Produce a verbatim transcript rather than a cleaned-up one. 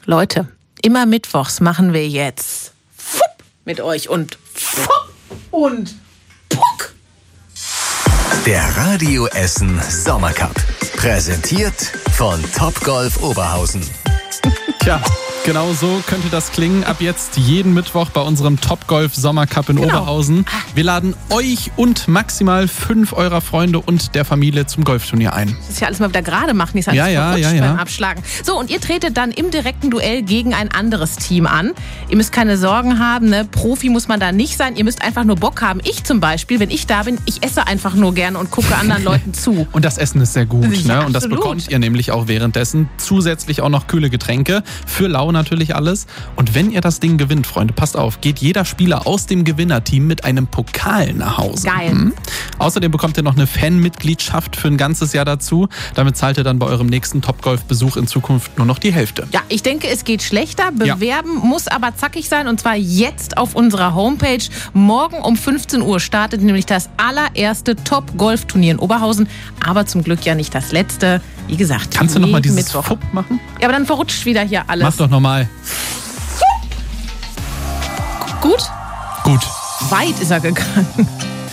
Leute, immer mittwochs machen wir jetzt Fupp mit euch und Fupp und Puck. Der Radio Essen Sommercup. Präsentiert von Topgolf Oberhausen. Tja, genau so könnte das klingen. Ab jetzt jeden Mittwoch bei unserem Topgolf Sommercup in genau. Oberhausen. Wir laden euch und maximal fünf eurer Freunde und der Familie zum Golfturnier ein. Das ist ja alles mal wieder gerade machen, ist alles ja, ja, ja, beim ja. Abschlagen. So, und ihr tretet dann im direkten Duell gegen ein anderes Team an. Ihr müsst keine Sorgen haben, ne? Profi muss man da nicht sein. Ihr müsst einfach nur Bock haben. Ich zum Beispiel, wenn ich da bin, ich esse einfach nur gerne und gucke anderen Leuten zu. Und das Essen ist sehr gut. Ja, ne? Und das bekommt ihr nämlich auch währenddessen. Zusätzlich auch noch kühle Getränke. Für lau natürlich alles. Und wenn ihr das Ding gewinnt, Freunde, passt auf, geht jeder Spieler aus dem Gewinnerteam mit einem Pokal nach Hause. Geil. Mhm. Außerdem bekommt ihr noch eine Fanmitgliedschaft für ein ganzes Jahr dazu. Damit zahlt ihr dann bei eurem nächsten Topgolf-Besuch in Zukunft nur noch die Hälfte. Ja, ich denke, es geht schlechter. Bewerben ja. muss aber zackig sein und zwar jetzt auf unserer Homepage. Morgen um fünfzehn Uhr startet nämlich das allererste Top-Golf-Turnier in Oberhausen. Aber zum Glück ja nicht das letzte. Wie gesagt, kannst du nochmal dieses Mittwoch. Fupp machen? Ja, aber dann verrutscht wieder hier alles. Mach doch nochmal. Gut? Gut. Weit ist er gegangen.